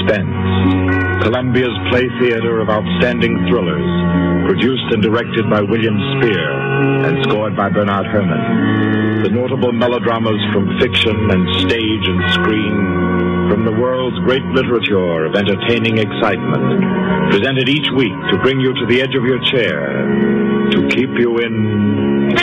Suspense. Columbia's Play Theater of outstanding thrillers, produced and directed by William Spear and scored by Bernard Herrmann. The notable melodramas from fiction and stage and screen, from the world's great literature of entertaining excitement, presented each week to bring you to the edge of your chair, to keep you in